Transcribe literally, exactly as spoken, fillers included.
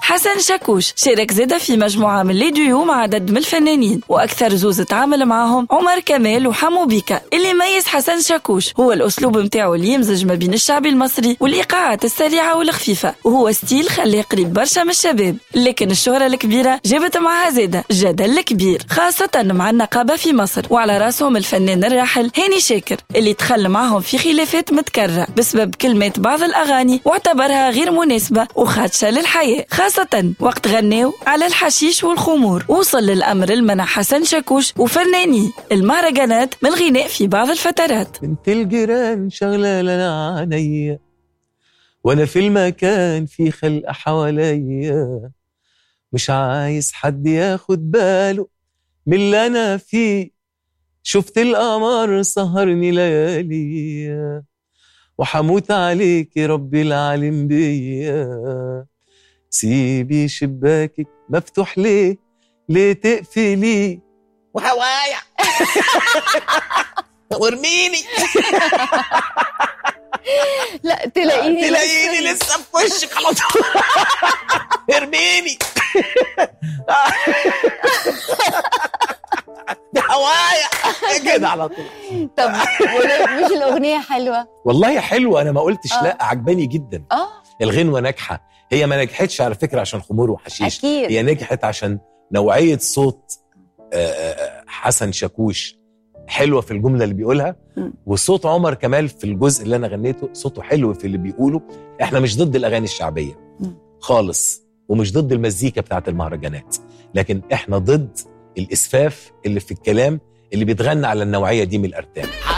حسن شاكوش شارك زادة في مجموعة من لي ديو مع عدد من الفنانين، وأكثر زوز تعامل معهم عمر كمال وحمو بيكا. اللي يميز حسن شاكوش هو الأسلوب متاعه اللي يمزج ما بين الشعبي المصري والإيقاعات السريعة والخفيفة، وهو ستيل خليه قريب برشا من الشباب. لكن الشهرة الكبيرة جابت معها زادة جدل كبير، خاصة مع النقابة في مصر، وعلى راسهم الفنان الراحل هاني شاكر اللي دخل معهم في خلافات متكررة بسبب كلمات بعض الأغاني واعتبرها غير مناسبة وخادشة للحياة، خاصة وقت غناو على الحشيش والخمور. وصل للأمر المنع حسن شاكوش وفناني المهرجانات من الغناء في بعض الفترات. بنت الجيران شغلة لنا عينيا وانا في المكان في خلق حواليا، مش عايز حد ياخد باله من اللي انا فيه، شفت القمر سهرني ليالي وحموت عليك ربي العالم بيا، سيبي شباكك مفتوح ليه ليه تقفلي وهوايا وارميني لا تلاقيني تلاقيني لسه في وشك على طول ارميني هوايا كده على طول. طب مش الأغنية حلوة؟ والله حلوة، أنا ما قلتش آه. لا عجباني جدا. آه الغنوة ناجحة، هي ما نجحتش على فكرة عشان خمور وحشيش أكيد. هي نجحت عشان نوعية صوت حسن شاكوش حلوة في الجملة اللي بيقولها، م. وصوت عمر كمال في الجزء اللي أنا غنيته صوته حلو في اللي بيقوله. احنا مش ضد الأغاني الشعبية م. خالص، ومش ضد المزيكا بتاعت المهرجانات، لكن احنا ضد الإسفاف اللي في الكلام اللي بيتغنى على النوعية دي من الأرتام.